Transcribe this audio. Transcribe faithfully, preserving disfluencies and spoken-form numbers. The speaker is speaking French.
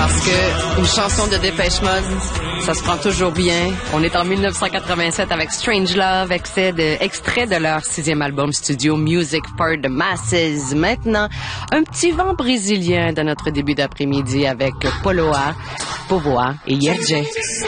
Parce que une chanson de Dépêche Mode, ça se prend toujours bien. On est en mille neuf cent quatre-vingt-sept avec Strange Love, extrait de, extrait de leur sixième album studio Music for the Masses. Maintenant, un petit vent brésilien de notre début d'après-midi avec Poloa, Povoa et Yerje.